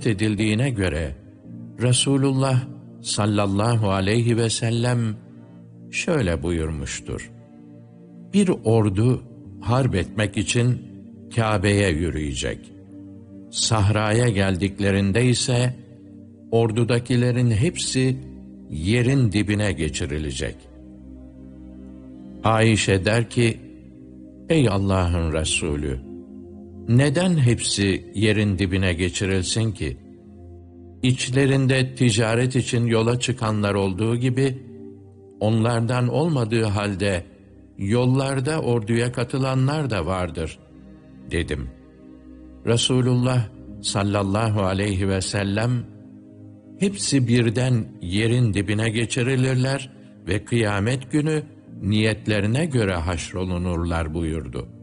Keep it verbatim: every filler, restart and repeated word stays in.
rivayet edildiğine göre Resulullah sallallahu aleyhi ve sellem şöyle buyurmuştur: Bir ordu harp etmek için Kabe'ye yürüyecek. Sahraya geldiklerinde ise ordudakilerin hepsi yerin dibine geçirilecek. Ayşe der ki, ey Allah'ın Resulü, neden hepsi yerin dibine geçirilsin ki? İçlerinde ticaret için yola çıkanlar olduğu gibi, onlardan olmadığı halde yollarda orduya katılanlar da vardır, dedim. Resulullah sallallahu aleyhi ve sellem, hepsi birden yerin dibine geçirilirler ve kıyamet günü niyetlerine göre haşrolunurlar buyurdu.